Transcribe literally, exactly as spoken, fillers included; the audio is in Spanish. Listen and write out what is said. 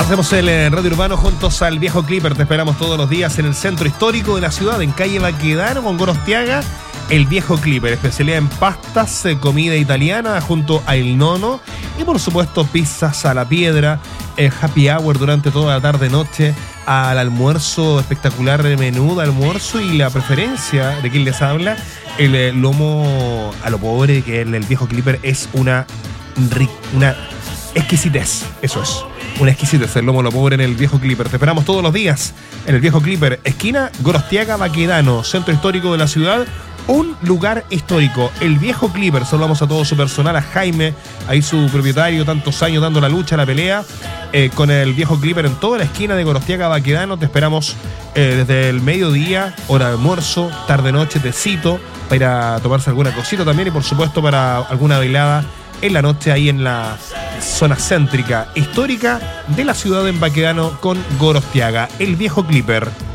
Hacemos el eh, Radio Urbano juntos al Viejo Clipper. Te esperamos todos los días en el centro histórico de la ciudad, en calle Baquedano con Gorostiaga. El Viejo Clipper, especialidad en pastas, eh, comida italiana junto a El Nono y por supuesto pizzas a la piedra, eh, happy hour durante toda la tarde-noche, al almuerzo espectacular, menú de almuerzo y la preferencia de quien les habla, el eh, lomo a lo pobre, que el, el Viejo Clipper es una, una exquisitez, eso es. Una exquisitez, el lomo a lo pobre en el Viejo Clipper. Te esperamos todos los días en el Viejo Clipper, esquina Gorostiaga Baquedano, centro histórico de la ciudad. Un lugar histórico, el Viejo Clipper. Saludamos a todo su personal, a Jaime, ahí su propietario, tantos años dando la lucha, la pelea, eh, con el Viejo Clipper en toda la esquina de Gorostiaga Baquedano. Te esperamos eh, desde el mediodía, hora de almuerzo, tarde-noche, tecito, para ir a tomarse alguna cosita también y por supuesto para alguna velada en la noche ahí en la zona céntrica histórica de la ciudad en Baquedano con Gorostiaga, el Viejo Clipper.